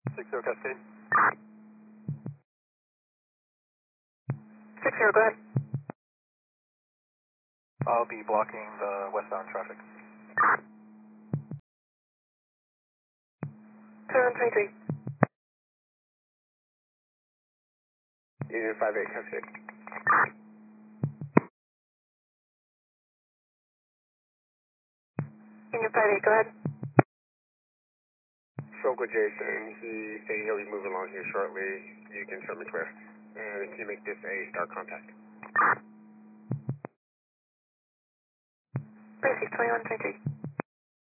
60 Cascade. 60, go ahead. I'll be blocking the westbound traffic. 2123. Union 58 Cascade. Union 58, go ahead. Spoke with Jason. He said he'll be moving along here shortly. You can show me clear. And can you make this a start contact? Basic 2123.